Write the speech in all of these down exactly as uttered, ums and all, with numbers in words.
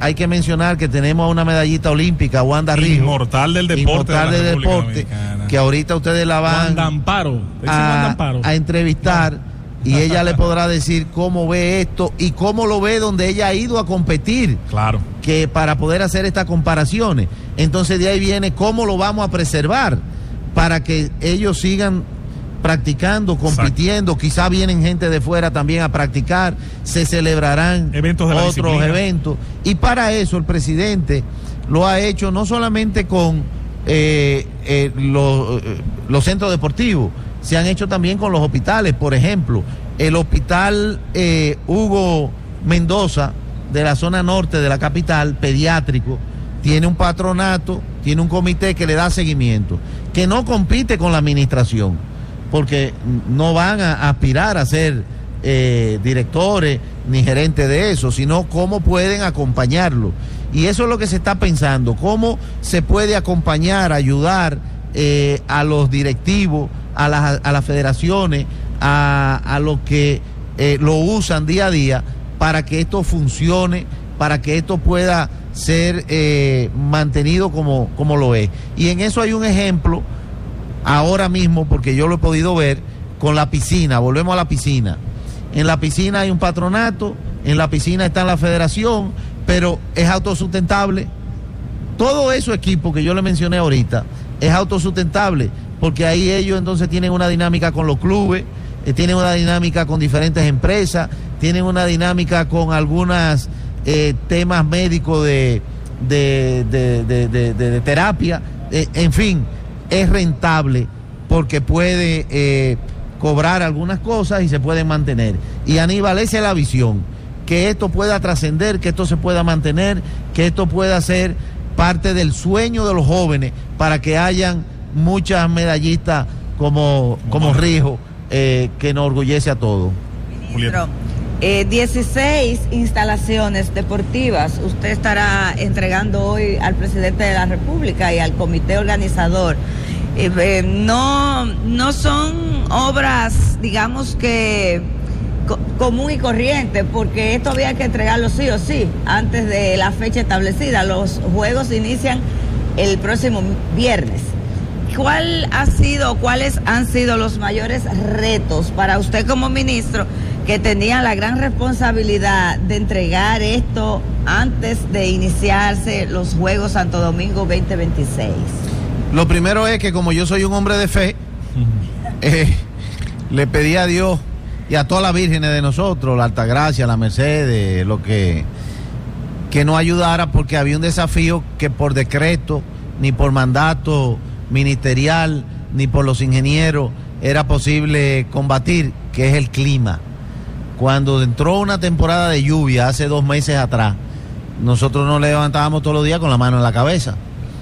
hay que mencionar que tenemos a una medallista olímpica, Wanda Rijo. Inmortal del deporte. Inmortal de del deporte, que ahorita ustedes la van Wanda Amparo. A, Amparo. a entrevistar no. y ella le podrá decir cómo ve esto y cómo lo ve donde ella ha ido a competir. Claro. Que para poder hacer estas comparaciones. Entonces de ahí viene cómo lo vamos a preservar para que ellos sigan practicando, compitiendo. Exacto. Quizá vienen gente de fuera también a practicar, se celebrarán eventos de otros eventos. Y para eso el presidente lo ha hecho no solamente con eh, eh, los, eh, los centros deportivos, se han hecho también con los hospitales. Por ejemplo, el hospital eh, Hugo Mendoza de la zona norte de la capital, pediátrico, tiene un patronato, tiene un comité que le da seguimiento, que no compite con la administración, porque no van a aspirar a ser eh, directores ni gerentes de eso, sino cómo pueden acompañarlo. Y eso es lo que se está pensando, cómo se puede acompañar, ayudar eh, a los directivos, a las, a las federaciones, a, a los que eh, lo usan día a día para que esto funcione, para que esto pueda ser eh, mantenido como, como lo es. Y en eso hay un ejemplo ahora mismo, porque yo lo he podido ver con la piscina. Volvemos a la piscina. En la piscina hay un patronato, en la piscina está la federación, pero es autosustentable. Todo eso equipo que yo le mencioné ahorita es autosustentable, porque ahí ellos entonces tienen una dinámica con los clubes, eh, tienen una dinámica con diferentes empresas, tienen una dinámica con algunos eh, temas médicos de, de, de, de, de, de, de terapia, eh, en fin, es rentable porque puede eh, cobrar algunas cosas y se pueden mantener. Y Aníbal, esa es la visión, que esto pueda trascender, que esto se pueda mantener, que esto pueda ser parte del sueño de los jóvenes para que hayan muchas medallistas como, como Rijo, eh, que nos orgullece a todos. Ministro, eh, dieciséis instalaciones deportivas usted estará entregando hoy al presidente de la República y al comité organizador. Eh, eh, no, no son obras, digamos que co- común y corriente, porque esto había que entregarlo sí o sí antes de la fecha establecida. Los juegos inician el próximo viernes. ¿Cuál ha sido, cuáles han sido los mayores retos para usted como ministro, que tenía la gran responsabilidad de entregar esto antes de iniciarse los Juegos Santo Domingo veinte veintiséis? Lo primero es que, como yo soy un hombre de fe, eh, le pedí a Dios y a todas las vírgenes de nosotros, la Altagracia, la Mercedes, lo que, que nos ayudara, porque había un desafío que por decreto, ni por mandato ministerial, ni por los ingenieros era posible combatir, que es el clima. Cuando entró una temporada de lluvia hace dos meses atrás, nosotros nos levantábamos todos los días con la mano en la cabeza,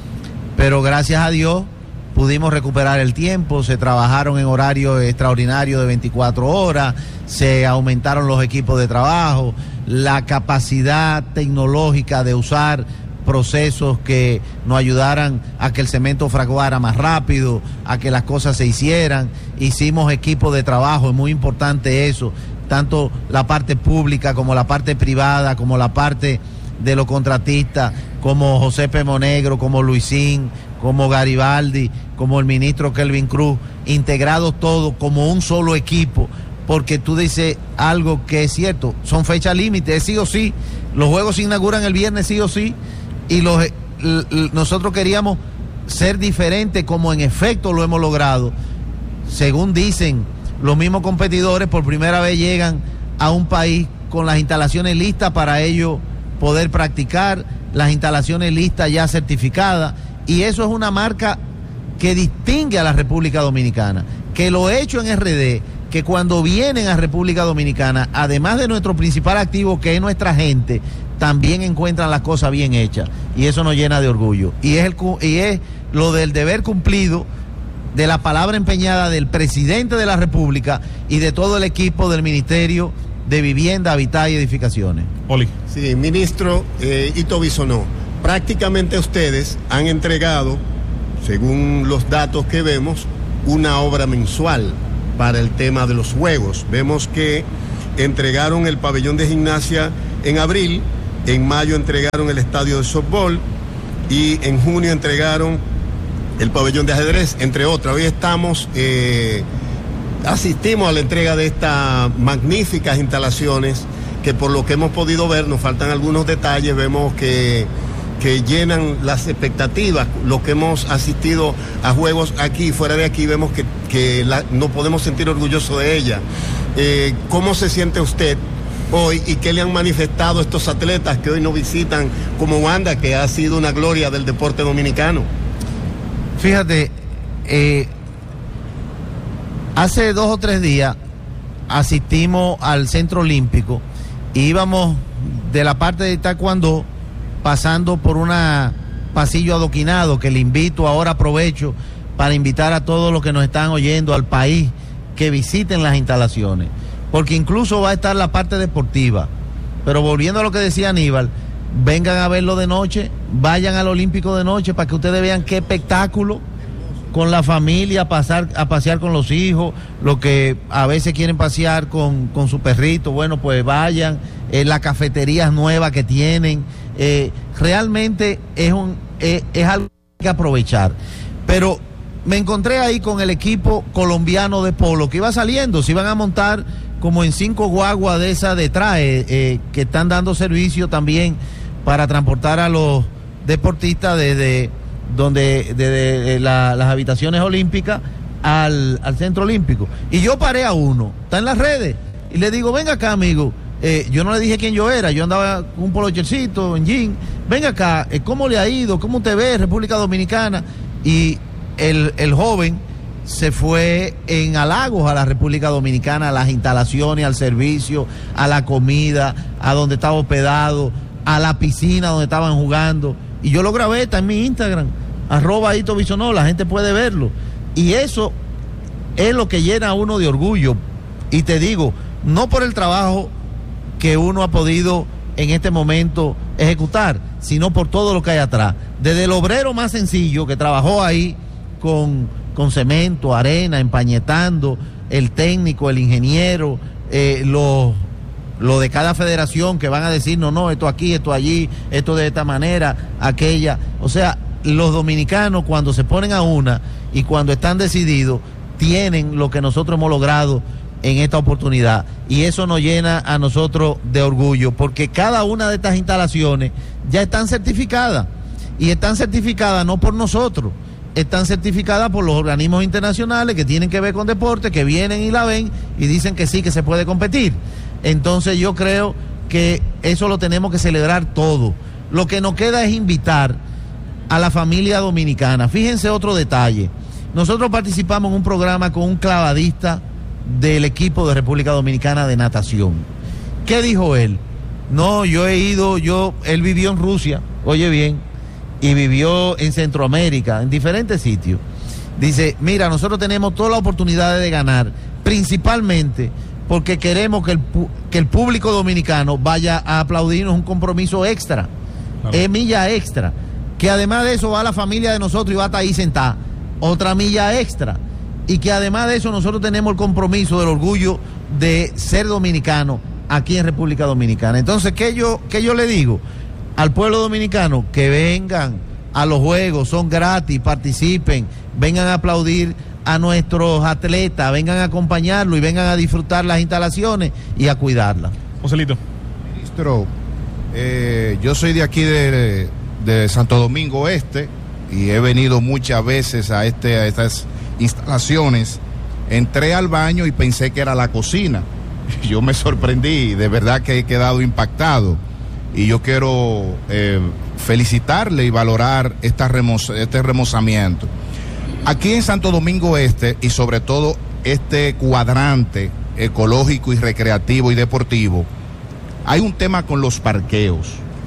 pero gracias a Dios pudimos recuperar el tiempo, se trabajaron en horario extraordinario de veinticuatro horas, se aumentaron los equipos de trabajo, la capacidad tecnológica de usar procesos que nos ayudaran a que el cemento fraguara más rápido, a que las cosas se hicieran. Hicimos equipos de trabajo, es muy importante eso, tanto la parte pública como la parte privada, como la parte de los contratistas, como José P. Monegro, como Luisín, como Garibaldi, como el ministro Kelvin Cruz, integrados todos como un solo equipo, porque tú dices algo que es cierto, son fechas límite, sí o sí, los juegos se inauguran el viernes sí o sí, y los, l, l, nosotros queríamos ser diferentes, como en efecto lo hemos logrado. Según dicen los mismos competidores, por primera vez llegan a un país con las instalaciones listas para ellos poder practicar, las instalaciones listas ya certificadas, y eso es una marca que distingue a la República Dominicana, que lo hecho en R D, que cuando vienen a República Dominicana, además de nuestro principal activo, que es nuestra gente, también encuentran las cosas bien hechas, y eso nos llena de orgullo, y es, el, y es lo del deber cumplido, de la palabra empeñada del presidente de la República y de todo el equipo del Ministerio de Vivienda, Hábitat y Edificaciones. Oli. Sí, ministro eh, Ito Bisonó, prácticamente ustedes han entregado, según los datos que vemos, una obra mensual para el tema de los juegos. Vemos que entregaron el pabellón de gimnasia en abril, en mayo entregaron el estadio de softball y en junio entregaron el pabellón de ajedrez, entre otras. Hoy estamos, eh, asistimos a la entrega de estas magníficas instalaciones que por lo que hemos podido ver, nos faltan algunos detalles, vemos que, que llenan las expectativas. Los que hemos asistido a juegos aquí, fuera de aquí, vemos que, que la, nos podemos sentir orgullosos de ella. Eh, ¿Cómo se siente usted hoy y qué le han manifestado estos atletas que hoy nos visitan como Wanda, que ha sido una gloria del deporte dominicano? Fíjate, eh, hace dos o tres días asistimos al Centro Olímpico y íbamos de la parte de Taekwondo pasando por un pasillo adoquinado que le invito, ahora aprovecho para invitar a todos los que nos están oyendo al país que visiten las instalaciones, porque incluso va a estar la parte deportiva. Pero volviendo a lo que decía Aníbal, vengan a verlo de noche, vayan al Olímpico de noche para que ustedes vean qué espectáculo, con la familia, a, pasar, a pasear con los hijos, los que a veces quieren pasear con, con su perrito, bueno, pues vayan, eh, las cafeterías nuevas que tienen, eh, realmente es, un, eh, es algo que hay que aprovechar. Pero me encontré ahí con el equipo colombiano de polo que iba saliendo, se iban a montar como en cinco guaguas de esas de trae, eh, que están dando servicio también para transportar a los deportistas desde donde desde la, las habitaciones olímpicas al, al Centro Olímpico. Y yo paré a uno, está en las redes, y le digo, venga acá, amigo, eh, yo no le dije quién yo era, yo andaba con un polochercito en jean, venga acá, eh, ¿cómo le ha ido? ¿Cómo te ve República Dominicana? Y el, el joven se fue en halagos a la República Dominicana, a las instalaciones, al servicio, a la comida, a donde estaba hospedado, a la piscina donde estaban jugando. Y yo lo grabé, está en mi Instagram, arroba Ito Bisonó, la gente puede verlo. Y eso es lo que llena a uno de orgullo. Y te digo, no por el trabajo que uno ha podido en este momento ejecutar, sino por todo lo que hay atrás. Desde el obrero más sencillo que trabajó ahí con, con cemento, arena, empañetando, el técnico, el ingeniero, eh, los... lo de cada federación que van a decir, no, no, esto aquí, esto allí, esto de esta manera, aquella. O sea, los dominicanos cuando se ponen a una y cuando están decididos, tienen lo que nosotros hemos logrado en esta oportunidad. Y eso nos llena a nosotros de orgullo, porque cada una de estas instalaciones ya están certificadas. Y están certificadas no por nosotros, están certificadas por los organismos internacionales que tienen que ver con deporte, que vienen y la ven y dicen que sí, que se puede competir. Entonces yo creo que eso lo tenemos que celebrar todo. Lo que nos queda es invitar a la familia dominicana. Fíjense otro detalle. Nosotros participamos en un programa con un clavadista del equipo de República Dominicana de natación. ¿Qué dijo él? No, yo he ido, yo, él vivió en Rusia, oye bien, y vivió en Centroamérica, en diferentes sitios. Dice, mira, nosotros tenemos todas las oportunidades de ganar, principalmente porque queremos que el, que el público dominicano vaya a aplaudirnos, un compromiso extra, claro. Es milla extra, que además de eso va la familia de nosotros y va a estar ahí sentada, otra milla extra, y que además de eso nosotros tenemos el compromiso del orgullo de ser dominicano aquí en República Dominicana. Entonces, ¿qué yo, qué yo le digo al pueblo dominicano? Que vengan a los juegos, son gratis, participen, vengan a aplaudir a nuestros atletas, vengan a acompañarlo y vengan a disfrutar las instalaciones y a cuidarlas. Joselito. Ministro, eh, yo soy de aquí de, de Santo Domingo Este y he venido muchas veces a, este, a estas instalaciones. Entré al baño y pensé que era la cocina. Yo me sorprendí, de verdad que he quedado impactado. Y yo quiero eh, felicitarle y valorar esta remo- este remozamiento. Aquí en Santo Domingo Este y sobre todo este cuadrante ecológico y recreativo y deportivo, hay un tema con los parqueos.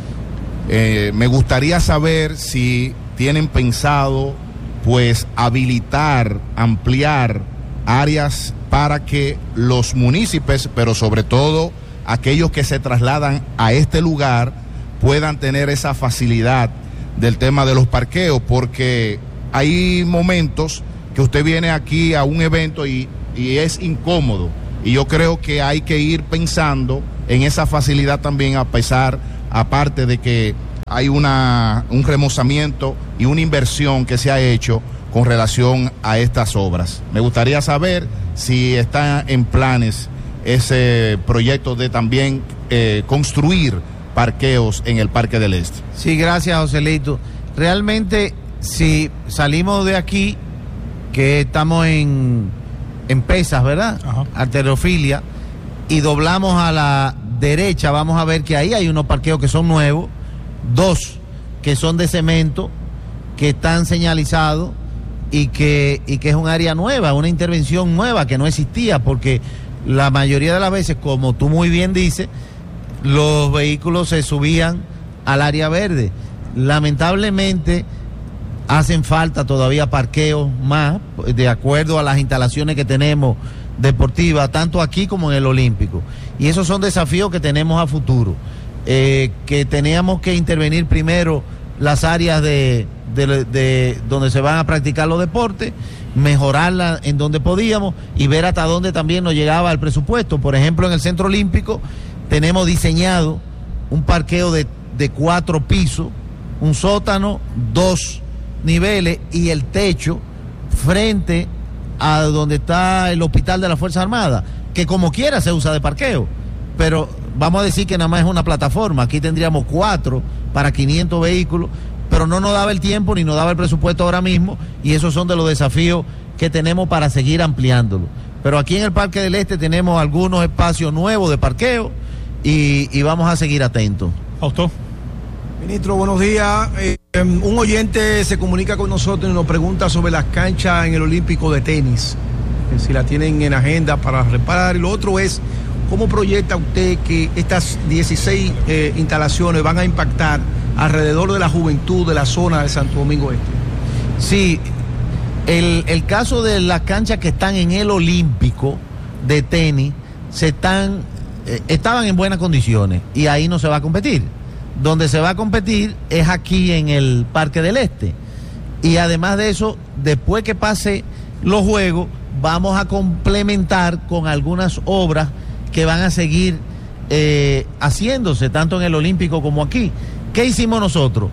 Eh, me gustaría saber si tienen pensado pues habilitar, ampliar áreas para que los municipios, pero sobre todo aquellos que se trasladan a este lugar, puedan tener esa facilidad del tema de los parqueos, porque hay momentos que usted viene aquí a un evento y, y es incómodo, y yo creo que hay que ir pensando en esa facilidad también, a pesar aparte de que hay una, un remozamiento y una inversión que se ha hecho con relación a estas obras. Me gustaría saber si está en planes ese proyecto de también eh, construir parqueos en el Parque del Este. Sí, gracias, Joselito. Realmente, si salimos de aquí, que estamos en, en Pesas, ¿verdad? Ajá. Arteriofilia, y doblamos a la derecha, vamos a ver que ahí hay unos parqueos que son nuevos, dos que son de cemento, que están señalizados y que, y que es un área nueva, una intervención nueva que no existía, porque la mayoría de las veces, como tú muy bien dices, los vehículos se subían al área verde. Lamentablemente hacen falta todavía parqueos más, de acuerdo a las instalaciones que tenemos deportivas, tanto aquí como en el Olímpico. Y esos son desafíos que tenemos a futuro. Eh, que teníamos que intervenir primero las áreas de, de, de donde se van a practicar los deportes, mejorarlas en donde podíamos y ver hasta dónde también nos llegaba el presupuesto. Por ejemplo, en el Centro Olímpico tenemos diseñado un parqueo de, de cuatro pisos, un sótano, dos niveles y el techo frente a donde está el hospital de la Fuerza Armada, que como quiera se usa de parqueo, pero vamos a decir que nada más es una plataforma. Aquí tendríamos cuatro para quinientos vehículos, pero no nos daba el tiempo ni nos daba el presupuesto ahora mismo, y esos son de los desafíos que tenemos para seguir ampliándolo. Pero aquí en el Parque del Este tenemos algunos espacios nuevos de parqueo y, y vamos a seguir atentos. Auto. Ministro, buenos días. Eh, un oyente se comunica con nosotros y nos pregunta sobre las canchas en el Olímpico de tenis, eh, si la tienen en agenda para reparar. Y lo otro es, ¿cómo proyecta usted que estas dieciséis eh, instalaciones van a impactar alrededor de la juventud de la zona de Santo Domingo Este? Sí, el, el caso de las canchas que están en el Olímpico de tenis, se están, eh, estaban en buenas condiciones y ahí no se va a competir. Donde se va a competir es aquí en el Parque del Este. Y además de eso, después que pase los juegos, vamos a complementar con algunas obras que van a seguir eh, haciéndose, tanto en el Olímpico como aquí. ¿Qué hicimos nosotros?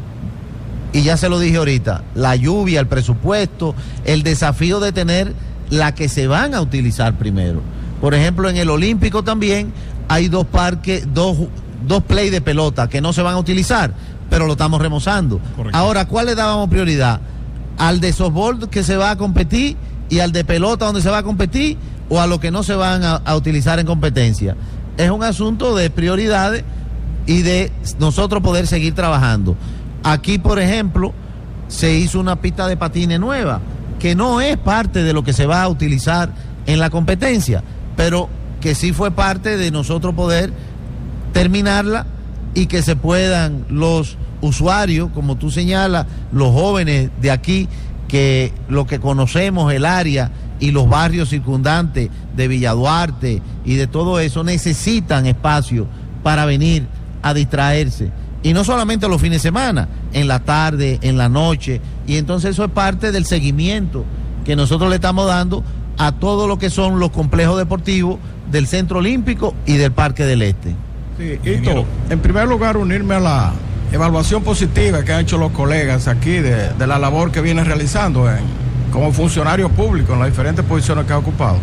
Y ya se lo dije ahorita, la lluvia, el presupuesto, el desafío de tener la que se van a utilizar primero. Por ejemplo, en el Olímpico también hay dos parques, dos, dos play de pelota que no se van a utilizar, pero lo estamos remozando. Correcto. Ahora, ¿cuál le dábamos prioridad? ¿Al de softball que se va a competir y al de pelota donde se va a competir, o a lo que no se van a, a utilizar en competencia? Es un asunto de prioridades y de nosotros poder seguir trabajando. Aquí, por ejemplo, se hizo una pista de patines nueva, que no es parte de lo que se va a utilizar en la competencia, pero que sí fue parte de nosotros poder terminarla y que se puedan los usuarios, como tú señalas, los jóvenes de aquí, que lo que conocemos, el área y los barrios circundantes de Villa Duarte y de todo eso, necesitan espacio para venir a distraerse. Y no solamente los fines de semana, en la tarde, en la noche. Y entonces eso es parte del seguimiento que nosotros le estamos dando a todo lo que son los complejos deportivos del Centro Olímpico y del Parque del Este. Sí, Hito, en primer lugar, unirme a la evaluación positiva que han hecho los colegas aquí de, de la labor que viene realizando en, como funcionario público en las diferentes posiciones que ha ocupado.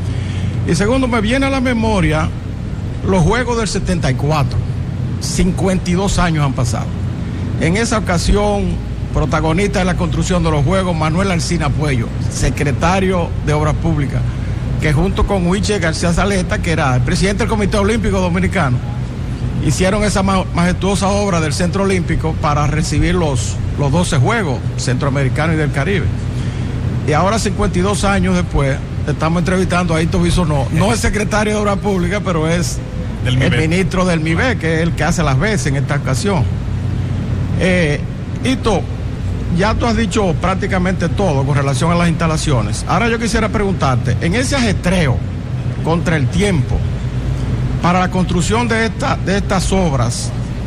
Y segundo, me viene a la memoria los Juegos del setenta y cuatro. cincuenta y dos años han pasado. En esa ocasión, protagonista de la construcción de los Juegos, Manuel Alcina Puello, secretario de Obras Públicas, que junto con Huiche García Saleta, que era el presidente del Comité Olímpico Dominicano, hicieron esa majestuosa obra del Centro Olímpico para recibir los, los doce Juegos Centroamericanos y del Caribe. Y ahora, cincuenta y dos años después, estamos entrevistando a Hito Bisonó. No es secretario de Obras Públicas, pero es del el ministro del M I B E, que es el que hace las veces en esta ocasión. Eh, Hito, ya tú has dicho prácticamente todo con relación a las instalaciones. Ahora yo quisiera preguntarte, en ese ajetreo contra el tiempo, para la construcción de, esta, de estas obras,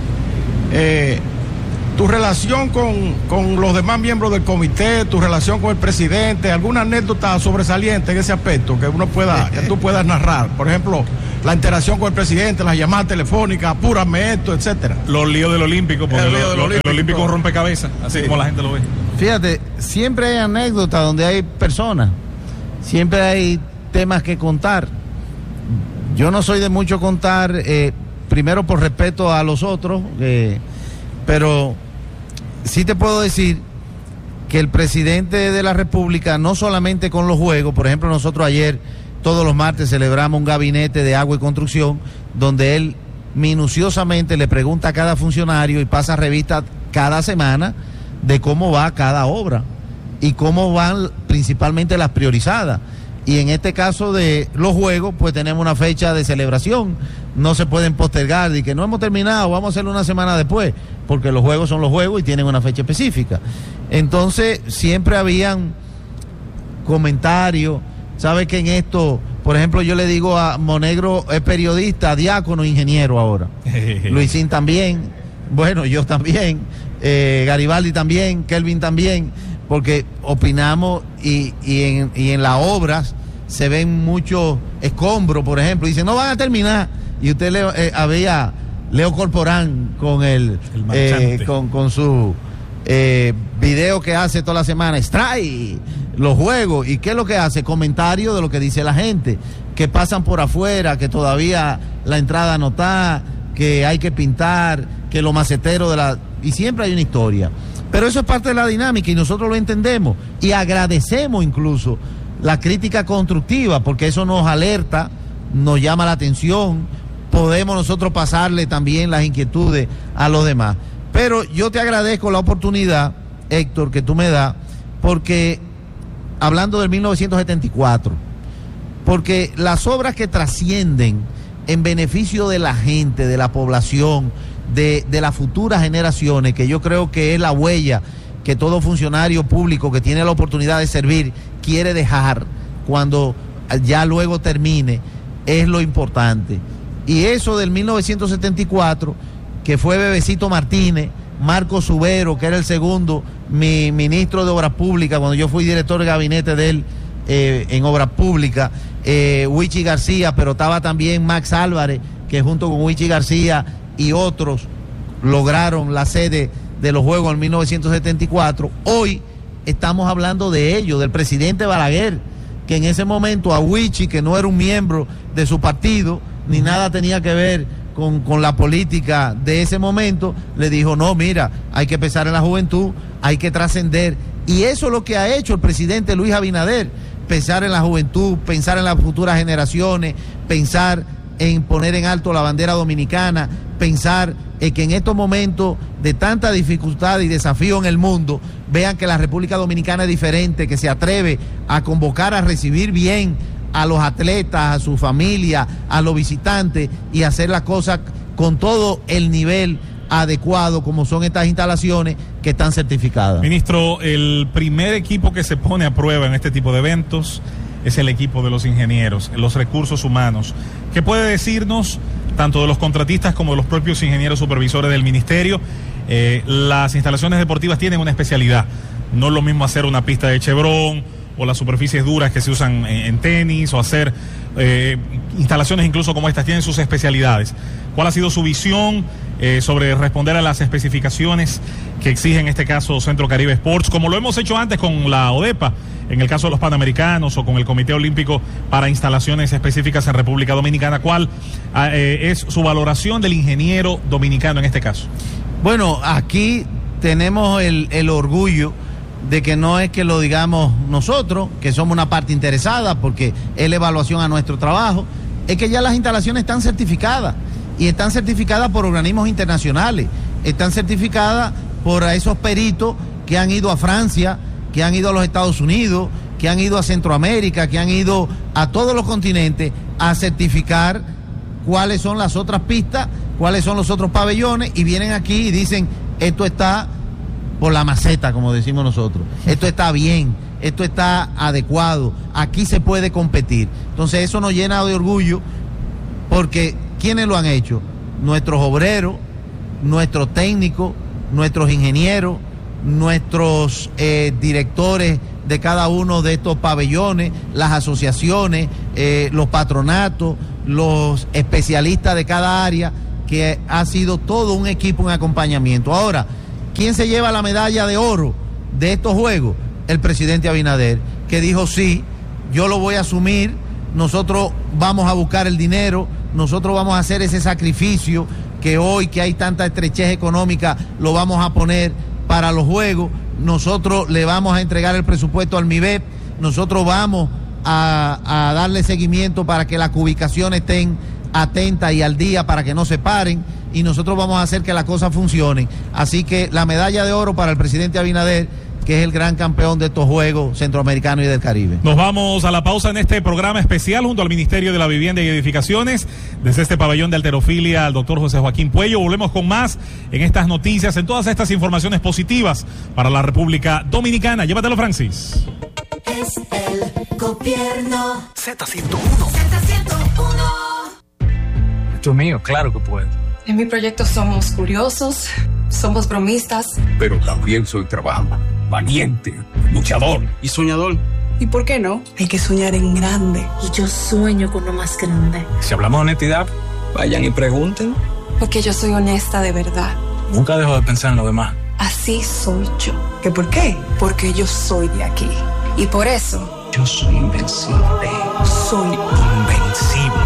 eh, tu relación con, con los demás miembros del comité, tu relación con el presidente, alguna anécdota sobresaliente en ese aspecto que uno pueda, que tú puedas narrar. Por ejemplo, la interacción con el presidente, las llamadas telefónicas, apúrame esto, etcétera. Los líos del Olímpico, porque El lo- lío del lo- Olímpico. el Olímpico es un rompecabezas, así Sí. como la gente lo ve. Fíjate, siempre hay anécdotas donde hay personas, siempre hay temas que contar. Yo no soy de mucho contar, eh, primero por respeto a los otros, eh, pero sí te puedo decir que el presidente de la República, no solamente con los juegos, por ejemplo, nosotros ayer, todos los martes, celebramos un gabinete de agua y construcción, donde él minuciosamente le pregunta a cada funcionario y pasa revista cada semana de cómo va cada obra y cómo van principalmente las priorizadas. Y en este caso de los juegos, pues tenemos una fecha de celebración, no se pueden postergar, y que no hemos terminado, vamos a hacerlo una semana después, porque los juegos son los juegos y tienen una fecha específica. Entonces, siempre habían comentarios, sabe que en esto, por ejemplo, yo le digo a Monegro es periodista, diácono, ingeniero ahora. Luisín también, bueno, yo también, eh, Garibaldi también, Kelvin también, porque opinamos y, y, en, y en las obras se ven muchos escombros, por ejemplo, dicen no van a terminar, y usted le, eh, había Leo Corporán con el, El marchante. eh, con, con su eh, video que hace toda la semana, extrae los juegos, y qué es lo que hace, comentario de lo que dice la gente, que pasan por afuera, que todavía la entrada no está, que hay que pintar, que lo macetero de la, y siempre hay una historia. Pero eso es parte de la dinámica y nosotros lo entendemos y agradecemos incluso la crítica constructiva, porque eso nos alerta, nos llama la atención, podemos nosotros pasarle también las inquietudes a los demás. Pero yo te agradezco la oportunidad, Héctor, que tú me das, porque hablando del mil novecientos setenta y cuatro, porque las obras que trascienden en beneficio de la gente, de la población, de, de las futuras generaciones, que yo creo que es la huella que todo funcionario público que tiene la oportunidad de servir quiere dejar cuando ya luego termine, es lo importante. Y eso del mil novecientos setenta y cuatro, que fue Bebecito Martínez, Marco Subero, que era el segundo mi ministro de Obras Públicas, cuando yo fui director de gabinete de él eh, en Obras Públicas, eh, Huichi García, pero estaba también Max Álvarez, que junto con Huichi García y otros lograron la sede de los Juegos en mil novecientos setenta y cuatro. Hoy estamos hablando de ello, del presidente Balaguer, que en ese momento a Huichi, que no era un miembro de su partido, ni nada tenía que ver con, con la política de ese momento, le dijo, no, mira, hay que pensar en la juventud, hay que trascender. Y eso es lo que ha hecho el presidente Luis Abinader, pensar en la juventud, pensar en las futuras generaciones, pensar en poner en alto la bandera dominicana, pensar en que en estos momentos de tanta dificultad y desafío en el mundo, vean que la República Dominicana es diferente, que se atreve a convocar a recibir bien a los atletas, a su familia, a los visitantes, y hacer las cosas con todo el nivel adecuado como son estas instalaciones que están certificadas. Ministro, el primer equipo que se pone a prueba en este tipo de eventos es el equipo de los ingenieros, los recursos humanos. ¿Qué puede decirnos tanto de los contratistas como de los propios ingenieros supervisores del ministerio? Eh, las instalaciones deportivas tienen una especialidad. No es lo mismo hacer una pista de Chevron o las superficies duras que se usan en, en tenis, o hacer eh, instalaciones incluso como estas, tienen sus especialidades. ¿Cuál ha sido su visión eh, sobre responder a las especificaciones que exige en este caso Centro Caribe Sports, como lo hemos hecho antes con la ODEPA, en el caso de los Panamericanos, o con el Comité Olímpico para instalaciones específicas en República Dominicana? ¿Cuál eh, es su valoración del ingeniero dominicano en este caso? Bueno, aquí tenemos el, el orgullo de que no es que lo digamos nosotros, que somos una parte interesada, porque es la evaluación a nuestro trabajo, es que ya las instalaciones están certificadas, y están certificadas por organismos internacionales, están certificadas por esos peritos que han ido a Francia, que han ido a los Estados Unidos, que han ido a Centroamérica, que han ido a todos los continentes a certificar cuáles son las otras pistas, cuáles son los otros pabellones, y vienen aquí y dicen, esto está por la maceta, como decimos nosotros, esto está bien, esto está adecuado, aquí se puede competir. Entonces eso nos llena de orgullo, porque ¿quiénes lo han hecho? Nuestros obreros, nuestros técnicos, nuestros ingenieros, nuestros eh, directores de cada uno de estos pabellones, las asociaciones, eh, los patronatos, los especialistas de cada área, que ha sido todo un equipo en acompañamiento. Ahora, ¿quién se lleva la medalla de oro de estos Juegos? El presidente Abinader, que dijo sí, yo lo voy a asumir, nosotros vamos a buscar el dinero, nosotros vamos a hacer ese sacrificio que hoy que hay tanta estrechez económica lo vamos a poner para los Juegos, nosotros le vamos a entregar el presupuesto al MIBEP, nosotros vamos a, a darle seguimiento para que las ubicaciones estén atentas y al día para que no se paren, y nosotros vamos a hacer que las cosas funcionen. Así que la medalla de oro para el presidente Abinader, que es el gran campeón de estos Juegos Centroamericanos y del Caribe. Nos vamos a la pausa en este programa especial junto al Ministerio de la Vivienda y Edificaciones. Desde este pabellón de Halterofilia, al doctor José Joaquín Puello. Volvemos con más en estas noticias, en todas estas informaciones positivas para la República Dominicana. Llévatelo, Francis. Es el gobierno. Z ciento uno. Z ciento uno. Esto es mío, claro que puedo. En mi proyecto somos curiosos, somos bromistas. Pero también soy trabajador, valiente, luchador y soñador. ¿Y por qué no? Hay que soñar en grande. Y yo sueño con lo más grande. Si hablamos de honestidad, vayan y pregunten. Porque yo soy honesta de verdad. Nunca dejo de pensar en lo demás. Así soy yo. ¿Qué por qué? Porque yo soy de aquí. Y por eso... yo soy invencible. Soy invencible.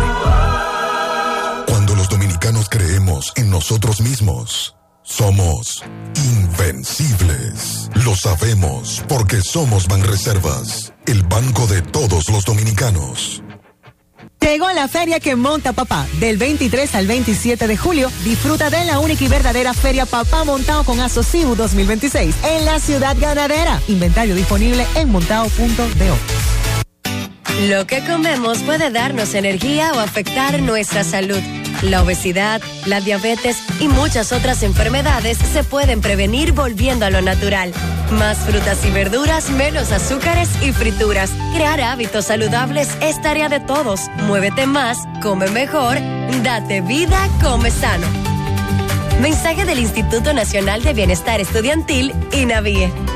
Cuando los dominicanos creemos en nosotros mismos, somos invencibles. Lo sabemos porque somos Banreservas, el banco de todos los dominicanos. Llegó la feria que monta papá. Del veintitrés al veintisiete de julio, disfruta de la única y verdadera Feria Papá Montao con Asociu dos mil veintiséis en la Ciudad Ganadera. Inventario disponible en montao punto do. Lo que comemos puede darnos energía o afectar nuestra salud. La obesidad, la diabetes y muchas otras enfermedades se pueden prevenir volviendo a lo natural. Más frutas y verduras, menos azúcares y frituras. Crear hábitos saludables es tarea de todos. Muévete más, come mejor, date vida, come sano. Mensaje del Instituto Nacional de Bienestar Estudiantil, INAVIE.